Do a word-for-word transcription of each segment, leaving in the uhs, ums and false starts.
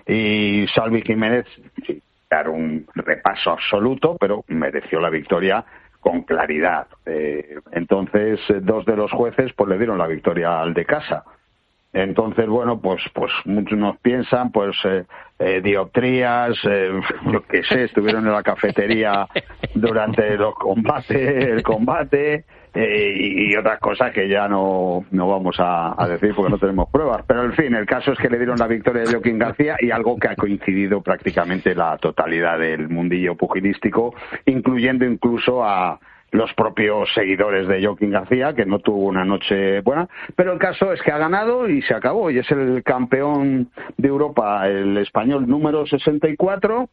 y Salvi Jiménez, sí, dar un repaso absoluto, pero mereció la victoria con claridad. Eh, entonces, dos de los jueces pues le dieron la victoria al de casa. Entonces, bueno, pues pues muchos nos piensan, pues, eh, eh, dioptrías, eh, yo qué sé, estuvieron en la cafetería durante los combates, el combate, eh, y, y otras cosas que ya no, no vamos a, a decir porque no tenemos pruebas. Pero, en fin, el caso es que le dieron la victoria a Joaquín García y algo que ha coincidido prácticamente la totalidad del mundillo pugilístico, incluyendo incluso a los propios seguidores de Joaquín García, que no tuvo una noche buena, pero el caso es que ha ganado y se acabó, y es el campeón de Europa, el español número sesenta y cuatro,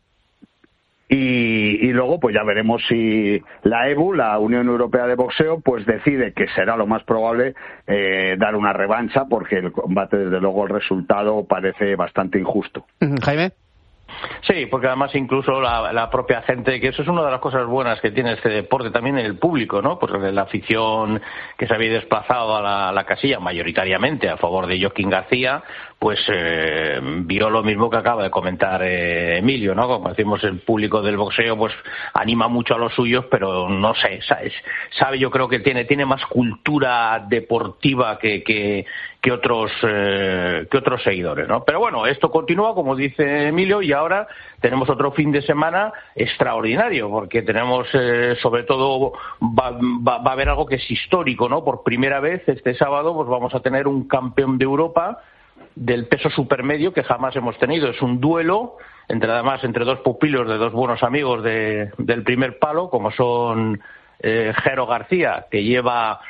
y, y luego pues ya veremos si la E B U, la Unión Europea de Boxeo, pues decide, que será lo más probable, eh, dar una revancha, porque el combate, desde luego, el resultado parece bastante injusto. Jaime. Sí, porque además incluso la, la propia gente, que eso es una de las cosas buenas que tiene este deporte, también el público, ¿no? Pues la afición que se había desplazado a la, a la casilla mayoritariamente a favor de Joaquín García, pues eh, vio lo mismo que acaba de comentar eh, Emilio, ¿no? Como decimos, el público del boxeo pues anima mucho a los suyos, pero no sé, sabe, sabe yo creo que tiene tiene más cultura deportiva que que, que otros eh, que otros seguidores, ¿no? Pero bueno, esto continúa, como dice Emilio, y ahora tenemos otro fin de semana extraordinario, porque tenemos, eh, sobre todo, va, va, va a haber algo que es histórico, ¿no? Por primera vez este sábado pues vamos a tener un campeón de Europa del peso supermedio que jamás hemos tenido. Es un duelo entre, además, entre dos pupilos de dos buenos amigos de, del primer palo, como son eh, Jero García, que lleva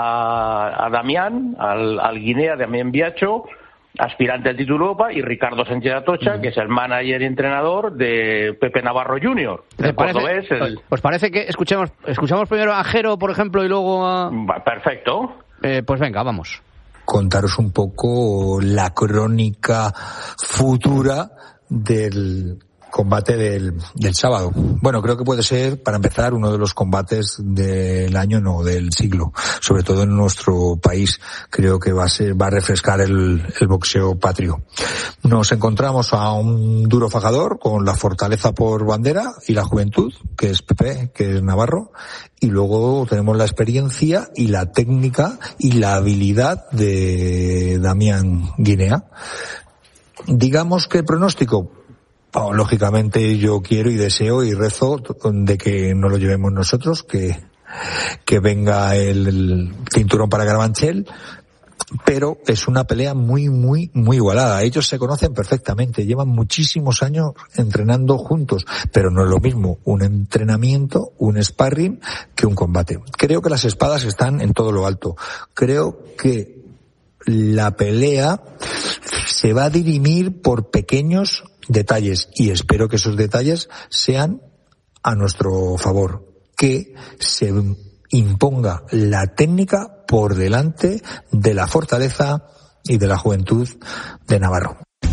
a, a Damián, al, al Guinea, Damián Biacho, aspirante al título Europa, y Ricardo Sánchez Atocha, mm. que es el manager y entrenador de Pepe Navarro junior ¿Os parece, el... ¿Os parece que escuchemos, escuchamos primero a Jero, por ejemplo, y luego a...? Perfecto. Eh, pues venga, vamos. Contaros un poco la crónica futura del combate del, del sábado. Bueno, creo que puede ser, para empezar, uno de los combates del año, no, del siglo. Sobre todo en nuestro país. Creo que va a ser, va a refrescar el, el boxeo patrio. Nos encontramos a un duro fajador con la fortaleza por bandera y la juventud, que es Pepe, que es Navarro. Y luego tenemos la experiencia y la técnica y la habilidad de Damián Guinea. Digamos que el pronóstico, oh, lógicamente yo quiero y deseo y rezo de que no lo llevemos nosotros, que, que venga el, el cinturón para Carabanchel, pero es una pelea muy, muy, muy igualada. Ellos se conocen perfectamente, llevan muchísimos años entrenando juntos, pero no es lo mismo un entrenamiento, un sparring, que un combate. Creo que las espadas están en todo lo alto. Creo que la pelea se va a dirimir por pequeños detalles, y espero que esos detalles sean a nuestro favor, que se imponga la técnica por delante de la fortaleza y de la juventud de Navarro.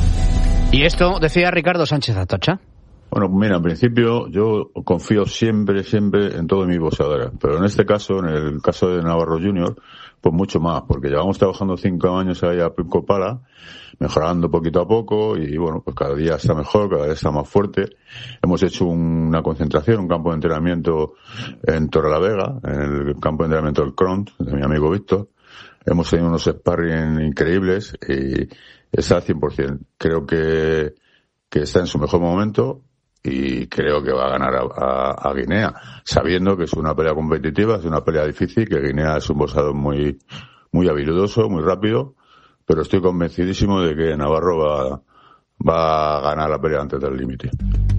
Y esto decía Ricardo Sánchez Atocha. Bueno, mira, en principio yo confío siempre, siempre en todos mis boxeadores, pero en este caso, en el caso de Navarro junior, pues mucho más, porque llevamos trabajando cinco años ahí a pico pala, mejorando poquito a poco, y bueno, pues cada día está mejor, cada día está más fuerte. Hemos hecho una concentración, un campo de entrenamiento en Torrelavega, en el campo de entrenamiento del Cront, de mi amigo Víctor. Hemos tenido unos sparring increíbles y está al cien por ciento. Creo que, que está en su mejor momento y creo que va a ganar a, a, a Guinea, sabiendo que es una pelea competitiva, es una pelea difícil, que Guinea es un boxeador muy, muy habilidoso, muy rápido, pero estoy convencidísimo de que Navarro va, va a ganar la pelea antes del límite.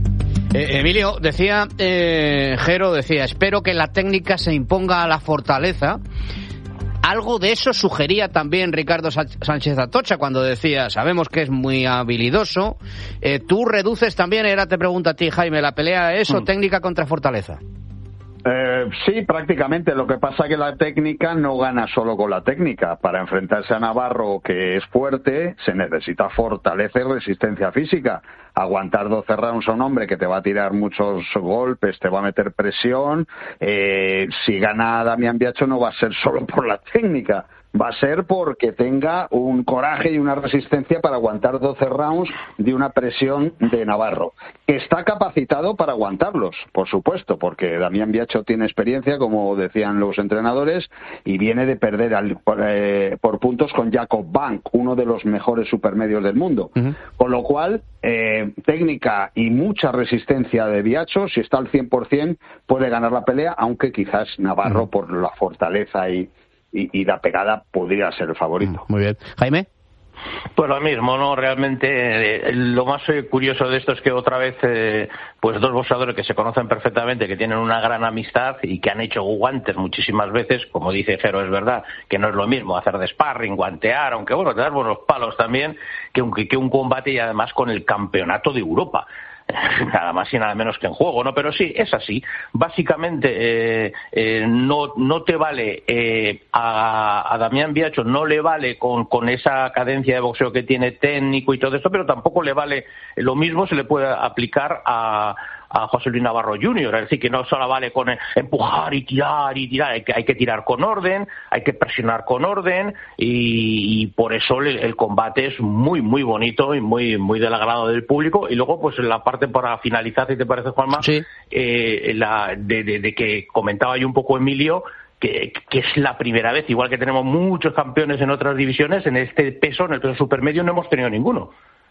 Eh, Emilio, decía, eh, Jero decía, espero que la técnica se imponga a la fortaleza. Algo de eso sugería también Ricardo Sánchez Atocha cuando decía, sabemos que es muy habilidoso. Eh, ¿Tú reduces también, ahora te pregunto a ti, Jaime, la pelea a eso, hmm. técnica contra fortaleza? Eh, sí, prácticamente. Lo que pasa es que la técnica no gana solo con la técnica. Para enfrentarse a Navarro, que es fuerte, se necesita fortaleza y resistencia física. Aguantar doce rounds a un hombre que te va a tirar muchos golpes, te va a meter presión. Eh, si gana Damián Biacho no va a ser solo por la técnica, va a ser porque tenga un coraje y una resistencia para aguantar doce rounds de una presión de Navarro, que está capacitado para aguantarlos, por supuesto, porque Damián Biacho tiene experiencia, como decían los entrenadores, y viene de perder al, eh, por puntos con Jacob Bank, uno de los mejores supermedios del mundo. Uh-huh. Con lo cual, eh, técnica y mucha resistencia de Biacho, si está al cien por ciento, puede ganar la pelea, aunque quizás Navarro, uh-huh, por la fortaleza y, y, y la pegada, podría ser el favorito. Muy bien. Jaime. Pues lo mismo, ¿no? Realmente eh, lo más eh, curioso de esto es que otra vez eh, pues dos boxeadores que se conocen perfectamente, que tienen una gran amistad y que han hecho guantes muchísimas veces, como dice Jero, es verdad que no es lo mismo hacer de sparring, guantear, aunque bueno, te das buenos palos también, que un, que un combate y además con el campeonato de Europa. Nada más y nada menos que en juego, ¿no? Pero sí, es así. Básicamente, eh, eh, no, no te vale eh, a, a Damián Biacho, no le vale con, con esa cadencia de boxeo que tiene técnico y todo esto, pero tampoco le vale, lo mismo se le puede aplicar a a José Luis Navarro junior, es decir, que no solo vale con empujar y tirar y tirar, hay que, hay que tirar con orden, hay que presionar con orden y, y por eso el, el combate es muy, muy bonito y muy muy del agrado del público. Y luego, pues la parte para finalizar, si te parece, Juanma, sí. eh, la de, de, de que comentaba yo un poco Emilio, Que, que es la primera vez, igual que tenemos muchos campeones en otras divisiones, en este peso, en el peso supermedio, no hemos tenido ninguno.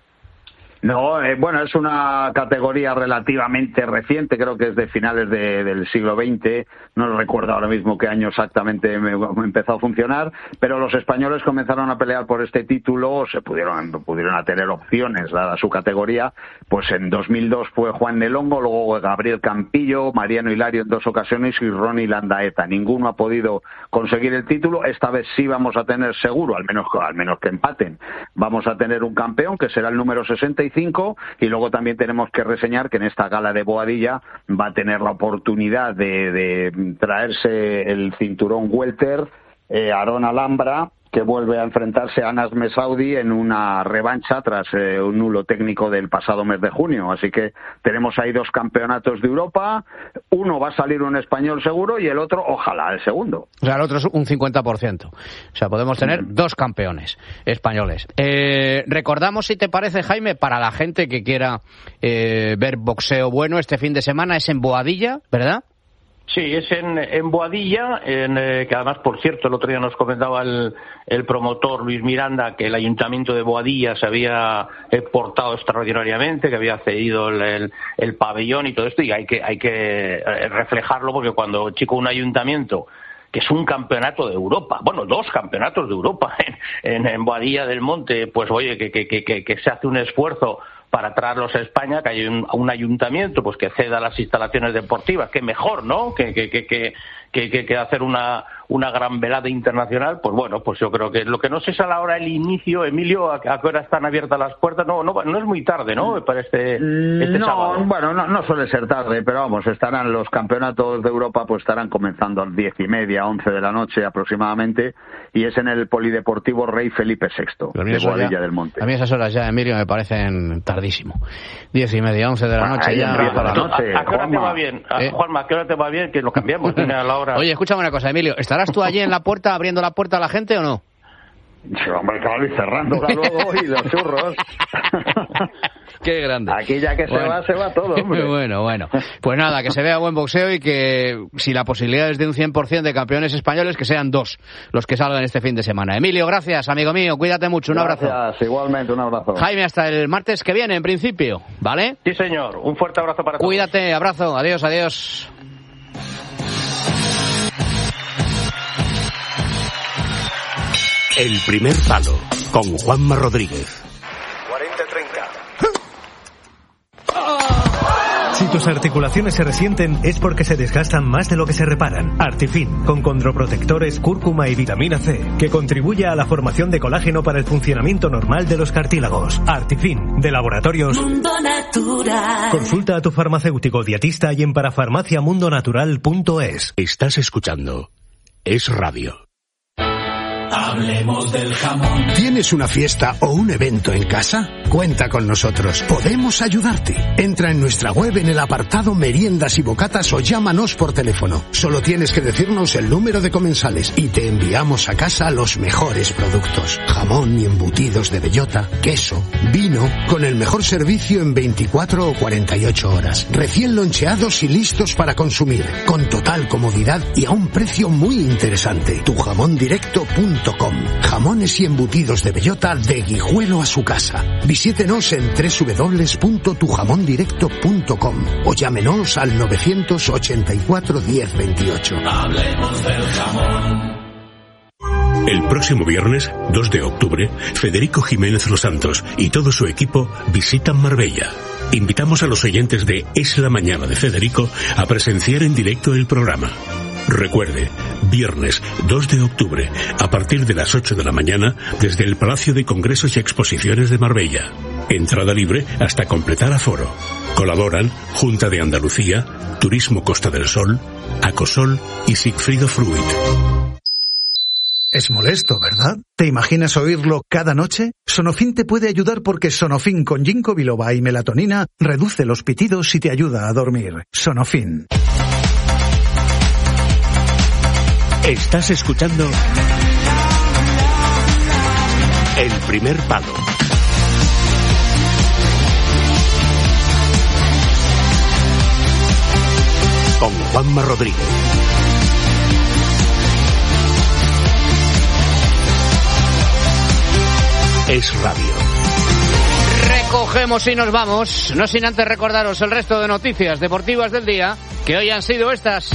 No, eh, bueno, es una categoría relativamente reciente, creo que es de finales de, del siglo veinte, no recuerdo ahora mismo qué año exactamente me, me empezó a funcionar, pero los españoles comenzaron a pelear por este título, se pudieron pudieron a tener opciones dada su categoría, pues en dos mil dos fue Juan Nelongo, luego Gabriel Campillo, Mariano Hilario en dos ocasiones y Ronnie Landaeta. Ninguno ha podido conseguir el título, esta vez sí vamos a tener seguro, al menos, al menos que empaten, vamos a tener un campeón que será el número sesenta y cinco, y luego también tenemos que reseñar que en esta gala de Boadilla va a tener la oportunidad de, de traerse el cinturón welter eh, Aarón Alhambra, que vuelve a enfrentarse a Anas Mesaudi en una revancha tras eh, un nulo técnico del pasado mes de junio. Así que tenemos ahí dos campeonatos de Europa, uno va a salir un español seguro y el otro, ojalá, el segundo. O sea, el otro es un cincuenta por ciento. O sea, podemos tener mm. dos campeones españoles. Eh, recordamos, si te parece, Jaime, para la gente que quiera eh, ver boxeo bueno este fin de semana, es en Boadilla, ¿verdad? Sí, es en, en Boadilla, en, eh, que además, por cierto, el otro día nos comentaba el, el promotor Luis Miranda que el ayuntamiento de Boadilla se había eh, portado extraordinariamente, que había cedido el, el, el pabellón y todo esto, y hay que, hay que reflejarlo, porque cuando chico un ayuntamiento que es un campeonato de Europa, bueno, dos campeonatos de Europa en, en, en Boadilla del Monte, pues oye, que, que, que, que se hace un esfuerzo para traerlos a España, que hay un, un ayuntamiento pues que ceda las instalaciones deportivas, que mejor, ¿no?, que, que, que, que, que, que hacer una, una gran velada internacional. Pues bueno, pues yo creo que lo que no sé es a la hora del inicio, Emilio, a, a qué hora están abiertas las puertas. No, no, no es muy tarde, ¿no?, para este, este no, sábado. Bueno, no, no suele ser tarde, pero vamos, estarán los campeonatos de Europa, pues estarán comenzando a las diez y media, once de la noche aproximadamente, y es en el Polideportivo Rey Felipe sexto de Boadilla del Monte. A mí esas horas ya, Emilio, me parecen tardísimo. Diez y media, once de la noche. Ahí ya empieza la noche. ¿A, a qué hora Juanma. te va bien? A, ¿Eh? Juanma, ¿a qué hora te va bien? Que lo cambiamos, viene a la hora. Oye, escúchame una cosa, Emilio, ¿estarás tú allí en la puerta, abriendo la puerta a la gente o no? Sí, hombre, claro, y cerrándola luego y los churros. Qué grande. Aquí ya que bueno. se va, se va todo, hombre. Bueno, bueno. Pues nada, que se vea buen boxeo y que si la posibilidad es de un cien por ciento de campeones españoles, que sean dos los que salgan este fin de semana. Emilio, gracias, amigo mío, cuídate mucho, un gracias, abrazo. Gracias, igualmente, un abrazo. Jaime, hasta el martes que viene, en principio, ¿vale? Sí, señor, un fuerte abrazo para todos. Cuídate, abrazo, adiós, adiós. El primer palo, con Juanma Rodríguez. cuarenta treinta. Si tus articulaciones se resienten es porque se desgastan más de lo que se reparan. Artifin, con condroprotectores, cúrcuma y vitamina C, que contribuye a la formación de colágeno para el funcionamiento normal de los cartílagos. Artifin, de Laboratorios Mundo Natural. Consulta a tu farmacéutico dietista y en parafarmacia mundo natural punto es. Estás escuchando Es Radio. Hablemos del jamón. ¿Tienes una fiesta o un evento en casa? Cuenta con nosotros. Podemos ayudarte. Entra en nuestra web en el apartado meriendas y bocatas o llámanos por teléfono. Solo tienes que decirnos el número de comensales y te enviamos a casa los mejores productos. Jamón y embutidos de bellota, queso, vino, con el mejor servicio en veinticuatro o cuarenta y ocho horas. Recién loncheados y listos para consumir. Con total comodidad y a un precio muy interesante. tu jamón directo punto com. Jamones y embutidos de bellota de Guijuelo a su casa. Visítenos en doble u doble u doble u punto tu jamón directo punto com o llámenos al novecientos ochenta y cuatro diez veintiocho. Hablemos del jamón. El próximo viernes, dos de octubre, Federico Jiménez Los Santos y todo su equipo visitan Marbella. Invitamos a los oyentes de Es la Mañana de Federico a presenciar en directo el programa. Recuerde, viernes dos de octubre, a partir de las ocho de la mañana, desde el Palacio de Congresos y Exposiciones de Marbella. Entrada libre hasta completar aforo. Colaboran Junta de Andalucía, Turismo Costa del Sol, Acosol y Sigfrido Fruit. Es molesto, ¿verdad? ¿Te imaginas oírlo cada noche? Sonofin te puede ayudar porque Sonofin con ginkgo biloba y melatonina reduce los pitidos y te ayuda a dormir. Sonofin. Estás escuchando El Primer Palo. Con Juanma Rodríguez. Es Radio. Recogemos y nos vamos, no sin antes recordaros el resto de noticias deportivas del día, que hoy han sido estas.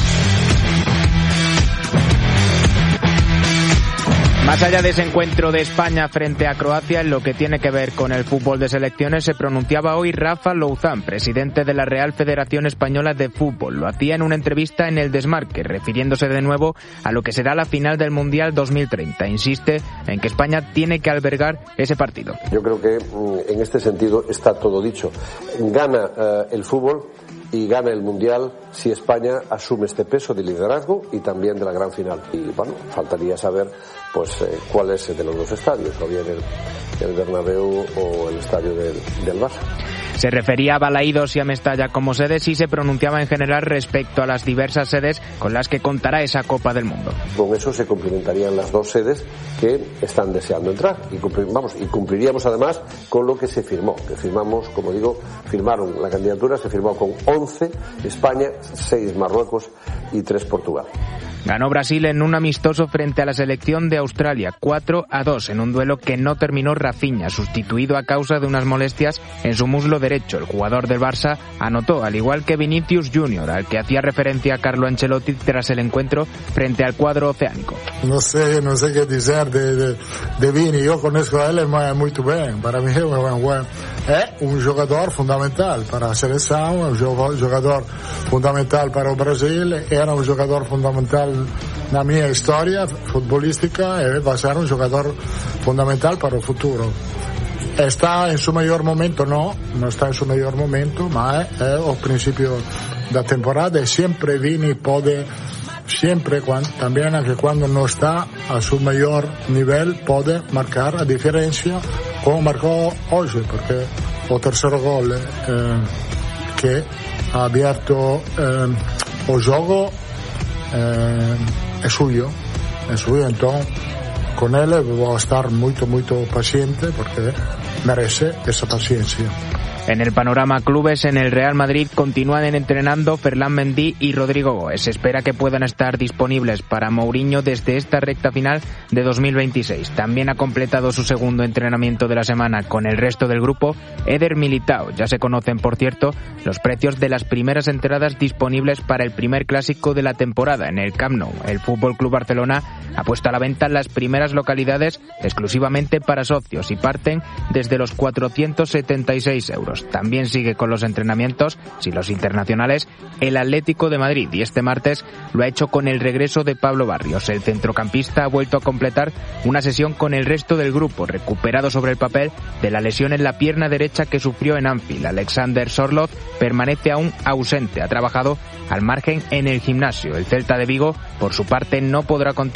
Más allá de ese encuentro de España frente a Croacia, en lo que tiene que ver con el fútbol de selecciones, se pronunciaba hoy Rafa Louzán, presidente de la Real Federación Española de Fútbol. Lo hacía en una entrevista en El Desmarque, refiriéndose de nuevo a lo que será la final del Mundial dos mil treinta. Insiste en que España tiene que albergar ese partido. Yo creo que en este sentido está todo dicho. Gana uh, el fútbol y gana el Mundial si España asume este peso de liderazgo y también de la gran final. Y bueno, faltaría saber pues eh, cuál es de los dos estadios, o bien el, el Bernabéu o el estadio del, del Barça. Se refería a Balaídos y a Mestalla como sedes y se pronunciaba en general respecto a las diversas sedes con las que contará esa Copa del Mundo. Con eso se cumplimentarían las dos sedes que están deseando entrar y, cumplir, vamos, y cumpliríamos además con lo que se firmó, que firmamos, como digo, firmaron la candidatura, se firmó con once España, seis Marruecos y tres Portugal. Ganó Brasil en un amistoso frente a la selección de Australia, cuatro a dos, en un duelo que no terminó Rafinha, sustituido a causa de unas molestias en su muslo derecho. El jugador del Barça anotó, al igual que Vinicius Junior, al que hacía referencia a Carlo Ancelotti tras el encuentro frente al cuadro oceánico. No sé, no sé qué decir de, de, de Vini, yo conozco a él muy bien, para mí es un, buen, es un jugador fundamental para la selección, un jugador fundamental para el Brasil, era un jugador fundamental na minha história futbolística e vai ser um jogador fundamental para o futuro. Está em seu melhor momento? Não, não está em seu melhor momento, mas é o princípio da temporada e sempre Vini pode, sempre, também que quando não está a seu melhor nível, pode marcar a diferença, como marcou hoje, porque o terceiro gol eh, que ha aberto eh, o jogo Eh, é suyo, é suyo, então con ele vou estar moito, moito paciente porque merece esa paciencia. En el panorama clubes, en el Real Madrid continúan entrenando Ferland Mendy y Rodrigo Goes. Se espera que puedan estar disponibles para Mourinho desde esta recta final de dos mil veintiséis. También ha completado su segundo entrenamiento de la semana con el resto del grupo Eder Militao. Ya se conocen, por cierto, los precios de las primeras entradas disponibles para el primer clásico de la temporada en el Camp Nou. El F C Barcelona ha puesto a la venta las primeras localidades exclusivamente para socios y parten desde los cuatrocientos setenta y seis euros. También sigue con los entrenamientos, sin los internacionales, el Atlético de Madrid, y este martes lo ha hecho con el regreso de Pablo Barrios. El centrocampista ha vuelto a completar una sesión con el resto del grupo, recuperado sobre el papel de la lesión en la pierna derecha que sufrió en Anfield. Alexander Sorloth permanece aún ausente, ha trabajado al margen en el gimnasio. El Celta de Vigo, por su parte, no podrá contar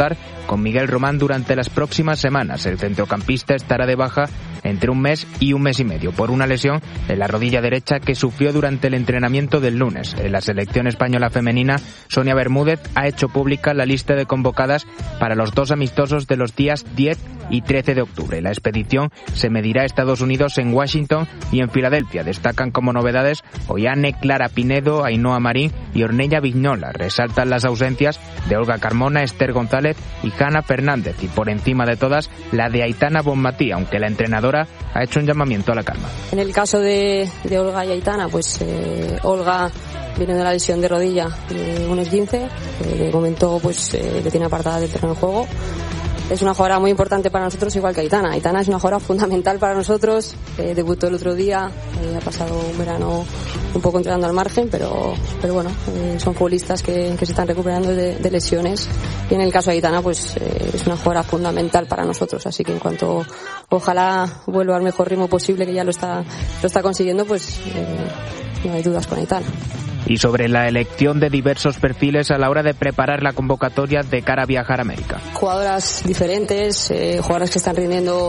con Miguel Román durante las próximas semanas. El centrocampista estará de baja entre un mes y un mes y medio por una lesión en la rodilla derecha que sufrió durante el entrenamiento del lunes. En la selección española femenina, Sonia Bermúdez ha hecho pública la lista de convocadas para los dos amistosos de los días diez y trece de octubre. La expedición se medirá a Estados Unidos en Washington y en Filadelfia. Destacan como novedades Ollane, Clara Pinedo, Ainhoa Marín y Ornella Vignola. Resaltan las ausencias de Olga Carmona, Esther González y Hanna Fernández, y por encima de todas la de Aitana Bonmatí, aunque la entrenadora ha hecho un llamamiento a la calma. En el caso de, de Olga y Aitana, pues eh, Olga viene de la lesión de rodilla de un esguince, eh, de momento pues eh, le tiene apartada del terreno de juego. Es una jugadora muy importante para nosotros, igual que Aitana. Aitana es una jugadora fundamental para nosotros, eh, debutó el otro día, eh, ha pasado un verano un poco entrenando al margen, pero pero bueno, eh, son futbolistas que, que se están recuperando de, de lesiones, y en el caso de Aitana pues eh, es una jugadora fundamental para nosotros, así que en cuanto ojalá vuelva al mejor ritmo posible, que ya lo está lo está consiguiendo, pues eh, no hay dudas con Aitana. Y sobre la elección de diversos perfiles a la hora de preparar la convocatoria de cara a viajar a América. Jugadoras diferentes, eh, jugadoras que están rindiendo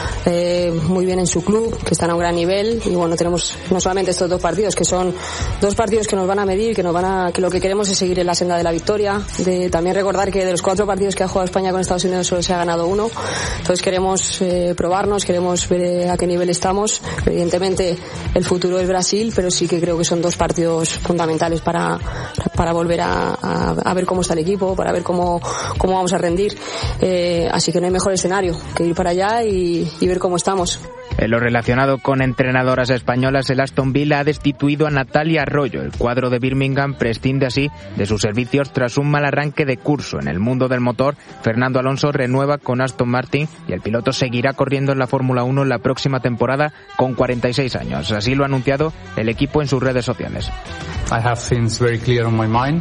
eh, muy bien en su club, que están a un gran nivel, y bueno, tenemos no solamente estos dos partidos, que son dos partidos que nos van a medir, que nos van a, que lo que queremos es seguir en la senda de la victoria. De, también recordar que de los cuatro partidos que ha jugado España con Estados Unidos solo se ha ganado uno, entonces queremos eh, probarnos, queremos ver a qué nivel estamos. Evidentemente el futuro es Brasil, pero sí que creo que son dos partidos fundamentales para para volver a, a, a ver cómo está el equipo, para ver cómo, cómo vamos a rendir. Eh, así que no hay mejor escenario que ir para allá y, y ver cómo estamos. En lo relacionado con entrenadoras españolas, el Aston Villa ha destituido a Natalia Arroyo. El cuadro de Birmingham prescinde así de sus servicios tras un mal arranque de curso. En el mundo del motor, Fernando Alonso renueva con Aston Martin y el piloto seguirá corriendo en la Fórmula uno en la próxima temporada con cuarenta y seis años. Así lo ha anunciado el equipo en sus redes sociales. I have things very clear on my mind.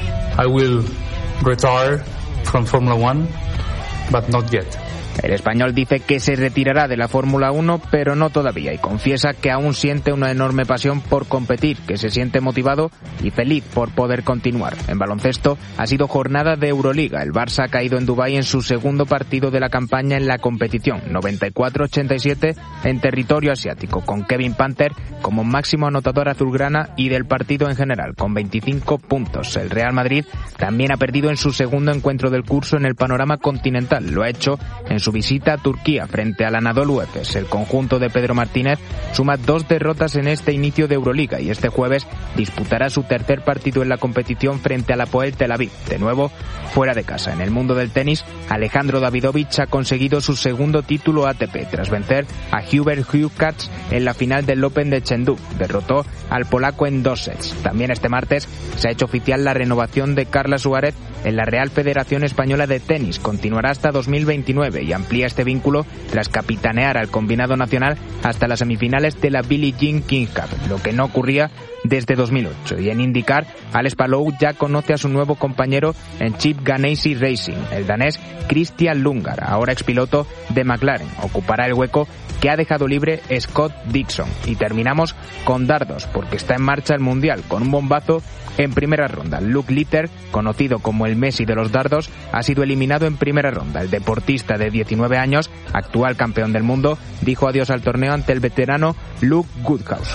I will retire from Formula One, but not yet. El español dice que se retirará de la Fórmula uno, pero no todavía, y confiesa que aún siente una enorme pasión por competir, que se siente motivado y feliz por poder continuar. En baloncesto ha sido jornada de Euroliga. El Barça ha caído en Dubái en su segundo partido de la campaña en la competición, noventa y cuatro a ochenta y siete en territorio asiático, con Kevin Panther como máximo anotador azulgrana y del partido en general, con veinticinco puntos. El Real Madrid también ha perdido en su segundo encuentro del curso en el panorama continental. Lo ha hecho en su visita a Turquía frente al Anadolu Efes. El conjunto de Pedro Martínez suma dos derrotas en este inicio de Euroliga y este jueves disputará su tercer partido en la competición frente al Hapoel Tel Aviv, de nuevo fuera de casa. En el mundo del tenis, Alejandro Davidovich ha conseguido su segundo título A T P tras vencer a Hubert Hurkacz en la final del Open de Chengdu. Derrotó al polaco en dos sets. También este martes se ha hecho oficial la renovación de Carla Suárez en la Real Federación Española de Tenis. Continuará hasta dos mil veintinueve y amplía este vínculo tras capitanear al combinado nacional hasta las semifinales de la Billie Jean King Cup, lo que no ocurría desde dos mil ocho. Y en IndyCar, Alex Palou ya conoce a su nuevo compañero en Chip Ganassi Racing, el danés Christian Lundgaard, ahora expiloto de McLaren. Ocupará el hueco que ha dejado libre Scott Dixon. Y terminamos con dardos, porque está en marcha el Mundial, con un bombazo en primera ronda. Luke Litter, conocido como el Messi de los dardos, ha sido eliminado en primera ronda. El deportista de diecinueve años, actual campeón del mundo, dijo adiós al torneo ante el veterano Luke Goodhouse.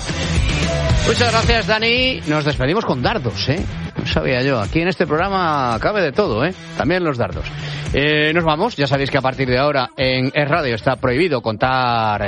Muchas gracias, Dani. Nos despedimos con dardos, ¿eh? No sabía yo. Aquí en este programa cabe de todo, ¿eh? También los dardos. Eh, nos vamos. Ya sabéis que a partir de ahora en Es Radio está prohibido contar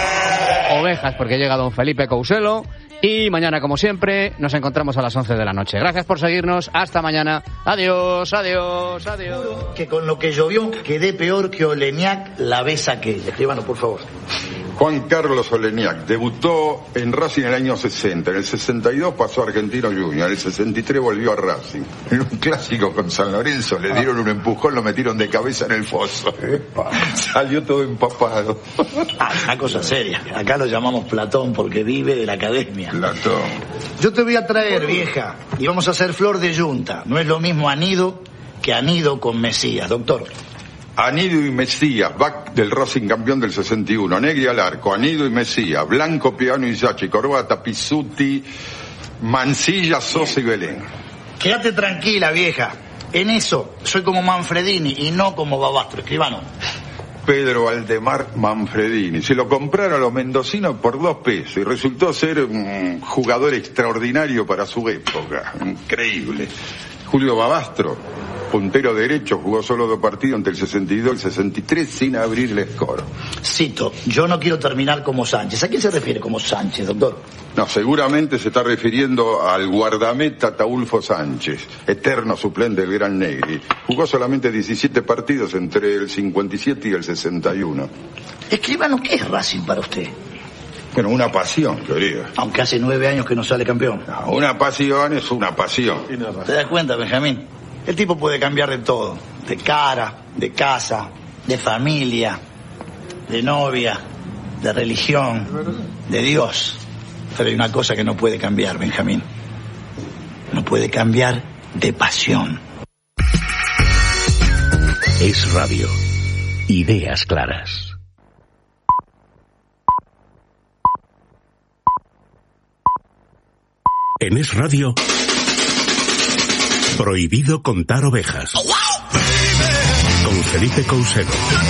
ovejas porque llega don Felipe Couselo. Y mañana, como siempre, nos encontramos a las once de la noche. Gracias por seguirnos. Hasta mañana. Adiós, adiós, adiós. Que con lo que llovió quedé peor que Oleñac la vez aquella. Escribano, por favor. Juan Carlos Oleñac debutó en Racing en el año sesenta. En el sesenta y dos pasó a Argentino Junior. En el sesenta y tres volvió a Racing. En un clásico con San Lorenzo le dieron un empujón, lo metieron de cabeza en el foso. Epa. Salió todo empapado. Ah, una cosa seria. Acá lo llamamos Platón porque vive de la academia. Platón. Yo te voy a traer, vieja, y vamos a hacer flor de yunta. No es lo mismo anido que anido con Mesías, doctor. Anido y Mesías, back del Racing campeón del sesenta y uno, Negri al arco, Anido y Mesías, Blanco, Piano y Yachi, Corbata, Pizzuti, Mancilla, Sosa y Belén. Quédate tranquila, vieja. En eso soy como Manfredini y no como Babastro, escribano. Pedro Aldemar Manfredini. Se lo compraron a los mendocinos por dos pesos y resultó ser un jugador extraordinario para su época. Increíble. Julio Babastro, puntero derecho, jugó solo dos partidos entre el sesenta y dos y el sesenta y tres sin abrirle score. Cito, yo no quiero terminar como Sánchez. ¿A quién se refiere como Sánchez, doctor? No, seguramente se está refiriendo al guardameta Ataúlfo Sánchez, eterno suplente del Gran Negri. Jugó solamente diecisiete partidos entre el cincuenta y siete y el sesenta y uno. Escribano, ¿qué es Racing para usted? Bueno, una pasión, querido. Aunque hace nueve años que no sale campeón. No, una pasión es una pasión. ¿Te das cuenta, Benjamín? El tipo puede cambiar de todo. De cara, de casa, de familia, de novia, de religión, de Dios. Pero hay una cosa que no puede cambiar, Benjamín. No puede cambiar de pasión. Es Radio. Ideas claras. En Es Radio, prohibido contar ovejas. Con Felipe Cousedo.